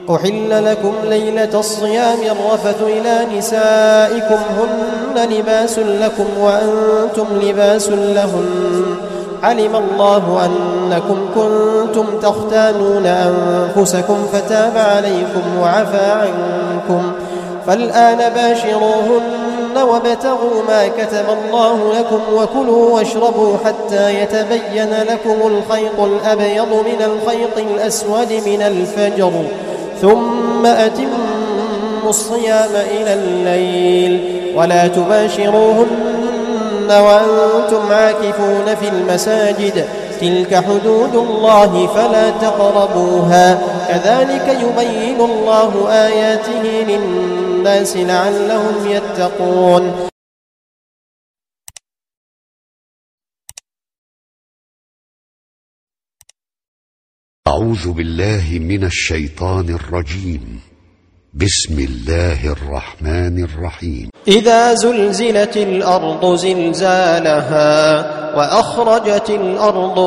أحل لكم ليلة الصيام الرفث إلى نسائكم هن لباس لكم وأنتم لباس لهن علم الله أنكم كنتم تختانون أنفسكم فتاب عليكم وعفى عنكم فالآن باشروهن وابتغوا ما كتب الله لكم وكلوا واشربوا حتى يتبين لكم الخيط الأبيض من الخيط الأسود من الفجر ثم أتموا الصيام إلى الليل ولا تباشروهن وأنتم عاكفون في المساجد تلك حدود الله فلا تقربوها كذلك يبين الله آياته للناس لعلهم يتقون. أعوذ بالله من الشيطان الرجيم. بسم الله الرحمن الرحيم. إذا زلزلت الأرض زلزالها وأخرجت الأرض